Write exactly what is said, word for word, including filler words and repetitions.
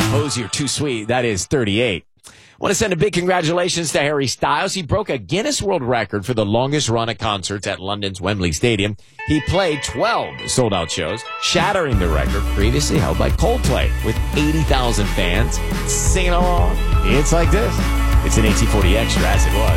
Pose, you're too sweet. That is thirty-eight. Want to send a big congratulations to Harry Styles. He broke a Guinness World Record for the longest run of concerts at London's Wembley Stadium. He played twelve sold-out shows, shattering the record previously held by Coldplay with eighty thousand fans singing along. It's like this. It's an eighteen forty Extra, as it was.